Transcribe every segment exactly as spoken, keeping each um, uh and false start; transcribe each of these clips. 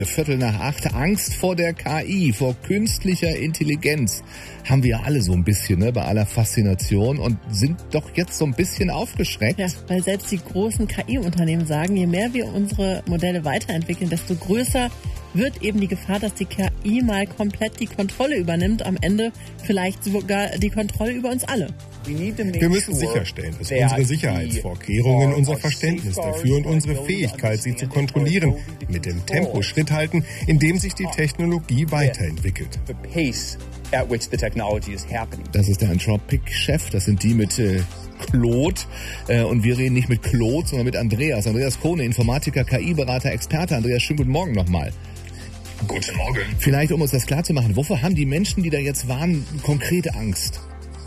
Viertel nach acht. Angst vor der K I, vor künstlicher Intelligenz haben wir alle so ein bisschen, ne, bei aller Faszination und sind doch jetzt so ein bisschen aufgeschreckt. Ja, weil selbst die großen K I-Unternehmen sagen, je mehr wir unsere Modelle weiterentwickeln, desto größer wird eben die Gefahr, dass die K I mal komplett die Kontrolle übernimmt, am Ende vielleicht sogar die Kontrolle über uns alle. Wir müssen sicherstellen, dass unsere Sicherheitsvorkehrungen, unser Verständnis dafür und unsere Fähigkeit, sie zu kontrollieren, mit dem Tempo Schritt halten, in dem sich die Technologie weiterentwickelt. Das ist der Anthropic-Chef, das sind die mit äh, Claude. Äh, und wir reden nicht mit Claude, sondern mit Andreas. Andreas Kohne, Informatiker, K I-Berater, Experte. Andreas, schönen guten Morgen nochmal. Guten Morgen. Vielleicht, um uns das klar zu machen, wovor haben die Menschen, die da jetzt waren, konkrete Angst?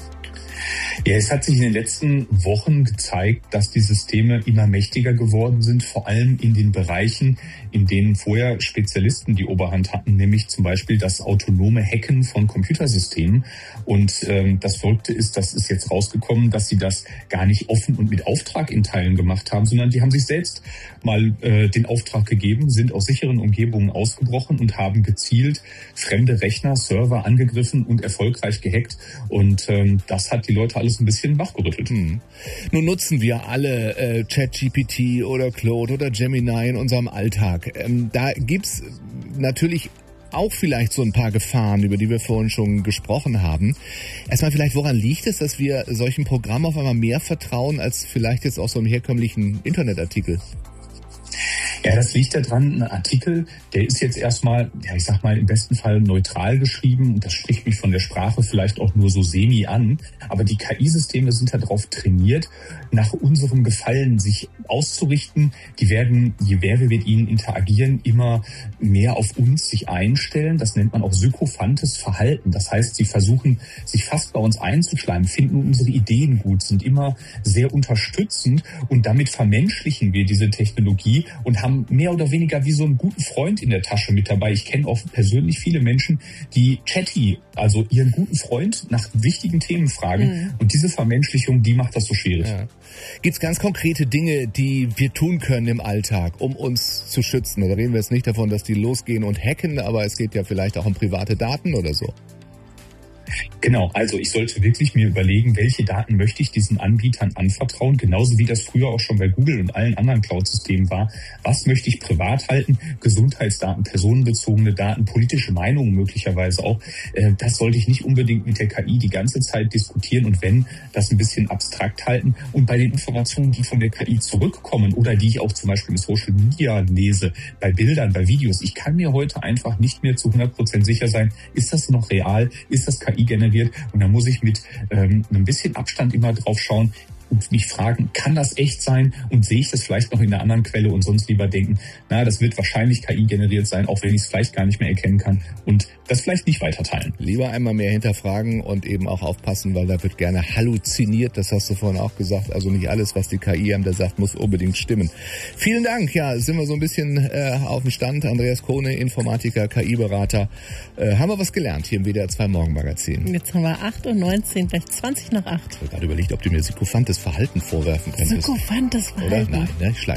Ja, es hat sich in den letzten Wochen gezeigt, dass die Systeme immer mächtiger geworden sind, vor allem in den Bereichen, in denen vorher Spezialisten die Oberhand hatten, nämlich zum Beispiel das autonome Hacken von Computersystemen. Und ähm, das Verrückte ist, das ist jetzt rausgekommen, dass sie das gar nicht offen und mit Auftrag in Teilen gemacht haben, sondern die haben sich selbst mal äh, den Auftrag gegeben, sind aus sicheren Umgebungen ausgebrochen und haben gezielt fremde Rechner, Server angegriffen und erfolgreich gehackt. Und ähm, das hat die Leute alles ein bisschen wachgerüttelt. Hm. Nun nutzen wir alle äh, ChatGPT oder Claude oder Gemini in unserem Alltag. Ähm, da gibt's natürlich auch vielleicht so ein paar Gefahren, über die wir vorhin schon gesprochen haben. Erstmal vielleicht, woran liegt es, dass wir solchen Programmen auf einmal mehr vertrauen, als vielleicht jetzt auch so einem herkömmlichen Internetartikel? Ja, das liegt daran, ein Artikel, der ist jetzt erstmal, ja, ich sag mal, im besten Fall neutral geschrieben und das spricht mich von der Sprache vielleicht auch nur so semi an. Aber die K I-Systeme sind ja darauf trainiert, nach unserem Gefallen sich auszurichten. Die werden, je mehr wir mit ihnen interagieren, immer mehr auf uns sich einstellen. Das nennt man auch sykophantes Verhalten. Das heißt, sie versuchen, sich fast bei uns einzuschleimen, finden unsere Ideen gut, sind immer sehr unterstützend und damit vermenschlichen wir diese Technologie und haben mehr oder weniger wie so einen guten Freund in der Tasche mit dabei. Ich kenne auch persönlich viele Menschen, die Chatty, also ihren guten Freund, nach wichtigen Themen fragen. Mhm. Und diese Vermenschlichung, die macht das so schwierig. Ja. Gibt es ganz konkrete Dinge, die wir tun können im Alltag, um uns zu schützen? Da reden wir jetzt nicht davon, dass die losgehen und hacken, aber es geht ja vielleicht auch um private Daten oder so. Genau, also ich sollte wirklich mir überlegen, welche Daten möchte ich diesen Anbietern anvertrauen, genauso wie das früher auch schon bei Google und allen anderen Cloud-Systemen war. Was möchte ich privat halten? Gesundheitsdaten, personenbezogene Daten, politische Meinungen möglicherweise auch. Das sollte ich nicht unbedingt mit der K I die ganze Zeit diskutieren und wenn, das ein bisschen abstrakt halten. Und bei den Informationen, die von der K I zurückkommen oder die ich auch zum Beispiel in Social Media lese, bei Bildern, bei Videos, ich kann mir heute einfach nicht mehr zu hundert Prozent sicher sein, ist das noch real, ist das K I generiert? Und da muss ich mit ähm, ein bisschen Abstand immer drauf schauen und mich fragen, kann das echt sein? Und sehe ich das vielleicht noch in einer anderen Quelle und sonst lieber denken, na, das wird wahrscheinlich K I generiert sein, auch wenn ich es vielleicht gar nicht mehr erkennen kann und das vielleicht nicht weiter teilen. Lieber einmal mehr hinterfragen und eben auch aufpassen, weil da wird gerne halluziniert, das hast du vorhin auch gesagt, also nicht alles, was die K I einem da sagt, muss unbedingt stimmen. Vielen Dank, ja, sind wir so ein bisschen äh, auf dem Stand. Andreas Kohne, Informatiker, K I-Berater. Äh, haben wir was gelernt hier im W D R zwei Morgenmagazin? Jetzt haben wir acht Uhr neunzehn, gleich zwanzig nach acht. Ich habe gerade überlegt, ob du mir sykophantes Verhalten vorwerfen könntest. Sykophantes Verhalten? Oder? Nein, ne? Schleim.